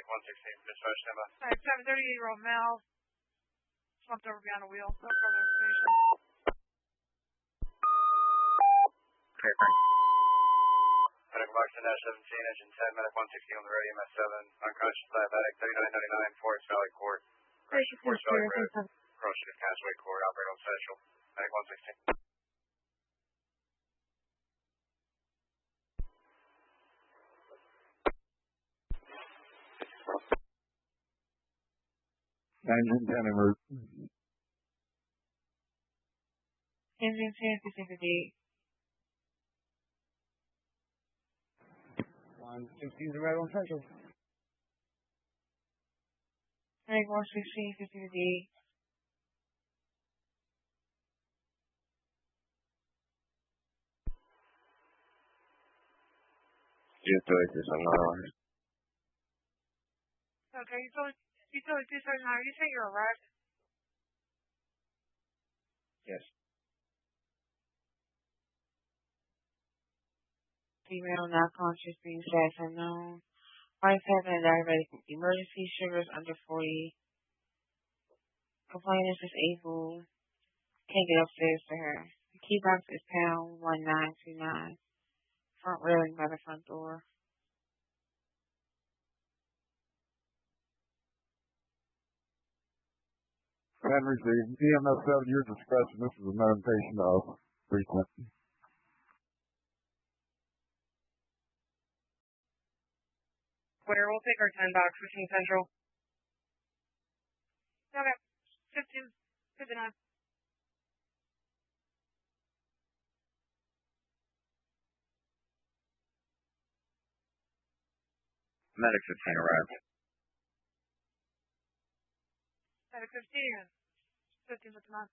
116, dispatch standby. Alright, 738-year-old male. Slumped over behind the wheel. No further information. Okay, thanks. Medical box to dash 17, engine 10, medic 160 on the road, EMS 7, unconscious diabetic, 3999, Forest Valley Court. Forest Valley Road, crossing of Castaway Court, operate on Central, medic 116. Engine 10 en route. Engine 10, specifically. 116 is right on Central. Medic 116, specifically. Just Okay, you told 279, you say you're arrived? Yes. Female not conscious, being status unknown. Wife having a diabetic emergency, sugars under 40. Complainant is disabled. Can't get upstairs to her. The key box is pound 1929. Front railing by the front door. Henry received EMS 7, your discretion. This is a known patient of frequent. Where we'll take our 10 box, 15 Central. Okay, 15, 59. Medic 15 arrived. Medic 15, 59.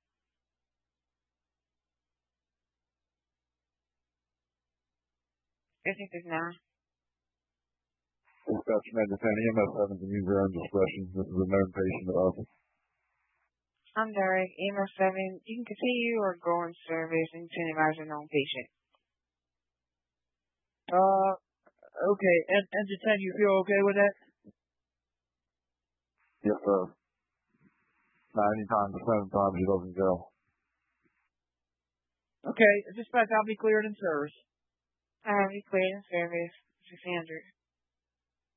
I think there's now. Dispatch Commander 10, EMS 7 can use your own discretion. This is a known patient of. I'm Derek, EMS 7. You can continue or go on service and send advise a known patient. Okay. Engine 10, you feel okay with that? Yes, sir. 99% of the time he doesn't go. Okay, dispatch, I'll be cleared in service. I'll be cleared in service. 600.